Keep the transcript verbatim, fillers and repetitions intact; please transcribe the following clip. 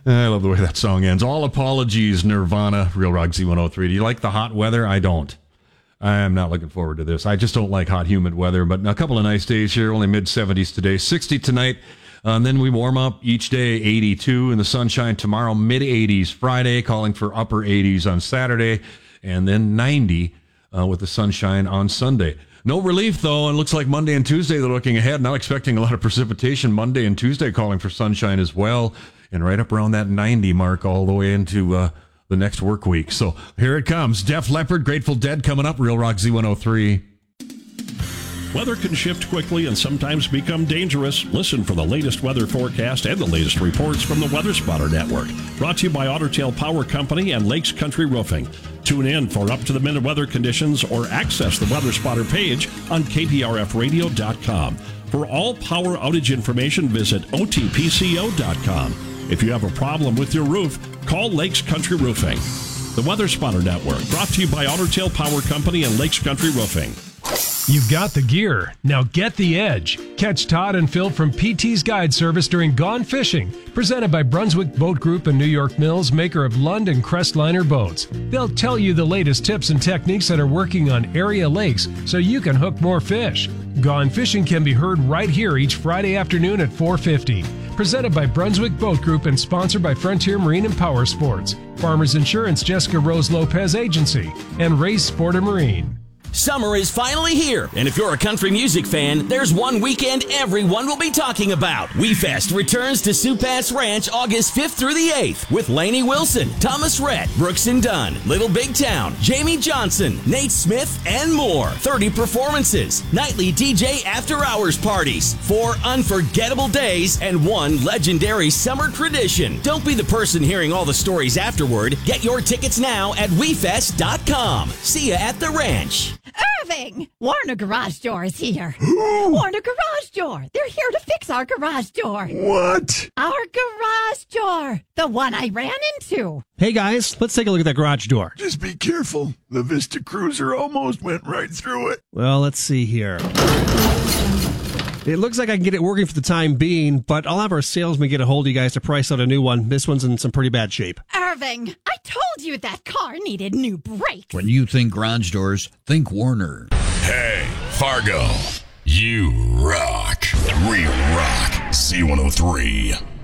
I love the way that song ends. All apologies, Nirvana, Real Rock Z one oh three. Do you like the hot weather? I don't. I'm not looking forward to this. I just don't like hot, humid weather, but a couple of nice days here, only mid-seventies today, sixty tonight, uh, and then we warm up each day, eighty-two in the sunshine tomorrow, mid-eighties Friday, calling for upper eighties on Saturday, and then ninety uh, with the sunshine on Sunday. No relief, though, and looks like Monday and Tuesday they're looking ahead, not expecting a lot of precipitation. Monday and Tuesday calling for sunshine as well, and right up around that ninety mark all the way into uh, the next work week. So here it comes. Def Leppard, Grateful Dead coming up, Real Rock Z one oh three. Weather can shift quickly and sometimes become dangerous. Listen for the latest weather forecast and the latest reports from the Weather Spotter Network. Brought to you by Otter Tail Power Company and Lakes Country Roofing. Tune in for up-to-the-minute weather conditions or access the Weather Spotter page on K P R F radio dot com. For all power outage information, visit O T P C O dot com. If you have a problem with your roof, call Lakes Country Roofing. The Weather Spotter Network, brought to you by Otter Tail Power Company and Lakes Country Roofing. You've got the gear. Now get the edge. Catch Todd and Phil from P T's Guide Service during Gone Fishing, presented by Brunswick Boat Group and New York Mills, maker of Lund and Crestliner boats. They'll tell you the latest tips and techniques that are working on area lakes so you can hook more fish. Gone Fishing can be heard right here each Friday afternoon at four fifty. Presented by Brunswick Boat Group and sponsored by Frontier Marine and Power Sports, Farmers Insurance, Jessica Rose Lopez Agency, and Race Sporter Marine. Summer is finally here, and if you're a country music fan, there's one weekend everyone will be talking about. WeFest returns to Supass Ranch August fifth through the eighth with Lainey Wilson, Thomas Rhett, Brooks and Dunn, Little Big Town, Jamie Johnson, Nate Smith, and more. thirty performances, nightly D J after-hours parties, four unforgettable days, and one legendary summer tradition. Don't be the person hearing all the stories afterward. Get your tickets now at we fest dot com. See ya at the ranch. Irving! Warner Garage Door is here. Warner Garage Door. They're here to fix our garage door. What? Our garage door. The one I ran into. Hey, guys, let's take a look at that garage door. Just be careful. The Vista Cruiser almost went right through it. Well, let's see here. It looks like I can get it working for the time being, but I'll have our salesman get a hold of you guys to price out a new one. This one's in some pretty bad shape. Irving, I told you that car needed new brakes. When you think garage doors, think Warner. Hey, Fargo, you rock. Real Rock Z one oh three.